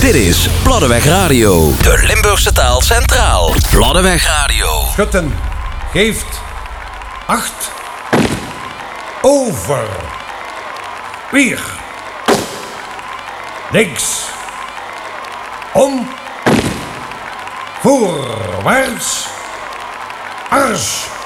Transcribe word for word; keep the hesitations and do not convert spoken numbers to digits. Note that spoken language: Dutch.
Dit is Platteweg Radio. De Limburgse taal centraal. Platteweg Radio. Schutten geeft acht. Over. Weer. Links. Om. Voorwaarts. Ars.